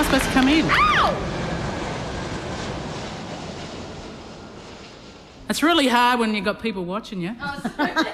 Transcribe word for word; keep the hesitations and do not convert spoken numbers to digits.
supposed to come in. Ow! It's really hard when you've got people watching you. Oh, sorry.